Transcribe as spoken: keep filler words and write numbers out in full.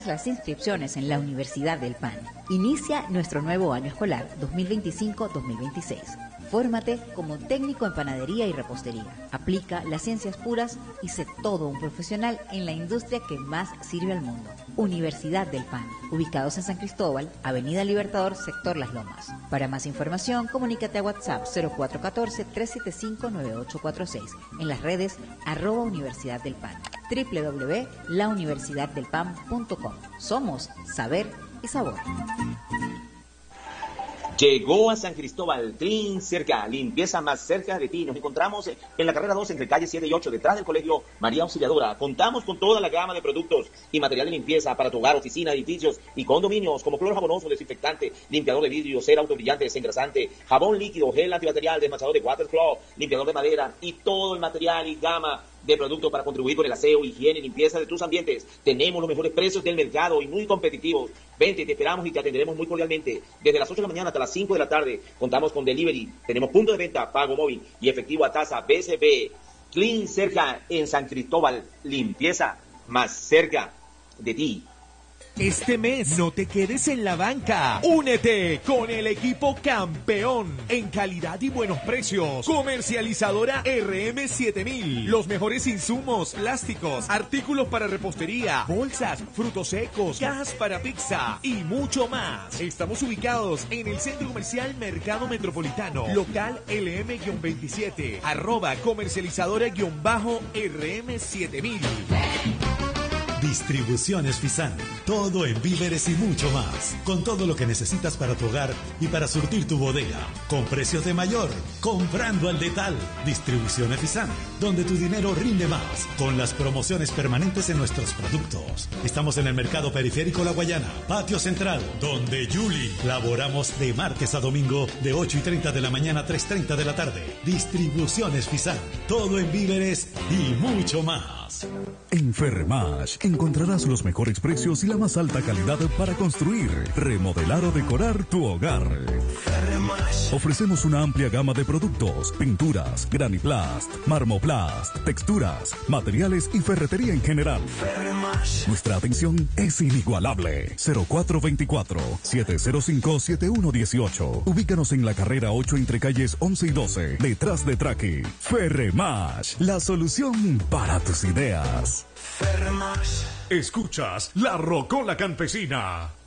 Las inscripciones en la Universidad del Pan. Inicia nuestro nuevo año escolar dos mil veinticinco dos mil veintiséis. Fórmate como técnico en panadería y repostería. Aplica las ciencias puras y sé todo un profesional en la industria que más sirve al mundo. Universidad del Pan. Ubicados en San Cristóbal, Avenida Libertador, sector Las Lomas. Para más información, comunícate a WhatsApp cero cuatro uno cuatro, tres siete cinco, nueve ocho cuatro seis. En las redes, arroba Universidad del Pan. doble u doble u doble u punto la universidad del pan punto com. Somos saber y sabor. Llegó a San Cristóbal Clean Cerca, limpieza más cerca de ti. Nos encontramos en la carrera dos entre calle siete y ocho, detrás del colegio María Auxiliadora. Contamos con toda la gama de productos y material de limpieza para tu hogar, oficina, edificios y condominios, como cloro jabonoso, desinfectante, limpiador de vidrio, cera autobrillante, desengrasante, jabón líquido, gel antibacterial, desmanchador de Waterflow, limpiador de madera y todo el material y gama de productos para contribuir con el aseo, higiene y limpieza de tus ambientes. Tenemos los mejores precios del mercado y muy competitivos. Vente, te esperamos y te atenderemos muy cordialmente. Desde las ocho de la mañana hasta las cinco de la tarde. Contamos con delivery. Tenemos punto de venta, pago móvil y efectivo a tasa B C B. Clean Cerca en San Cristóbal. Limpieza más cerca de ti. Este mes no te quedes en la banca. Únete con el equipo campeón en calidad y buenos precios. Comercializadora R M siete mil. Los mejores insumos, plásticos, artículos para repostería, bolsas, frutos secos, cajas para pizza y mucho más. Estamos ubicados en el Centro Comercial Mercado Metropolitano, local L M veintisiete, arroba comercializadora-R M siete mil. Distribuciones Fisan, todo en víveres y mucho más, con todo lo que necesitas para tu hogar y para surtir tu bodega, con precios de mayor, comprando al detal. Distribuciones Fisan, donde tu dinero rinde más, con las promociones permanentes en nuestros productos. Estamos en el Mercado Periférico La Guayana, Patio Central, donde Yuli, laboramos de martes a domingo de ocho y treinta de la mañana a tres y treinta de la tarde. Distribuciones Fisan, todo en víveres y mucho más. En Ferremash encontrarás los mejores precios y la más alta calidad para construir, remodelar o decorar tu hogar. Ofrecemos una amplia gama de productos, pinturas, graniplast, marmoplast, texturas, materiales y ferretería en general. Nuestra atención es inigualable. cero cuatro dos cuatro, siete cero cinco, siete uno uno ocho. Ubícanos en la carrera ocho entre calles once y doce, detrás de Traqui. Ferremash, la solución para tus ideas. Escuchas La Rocola Campesina.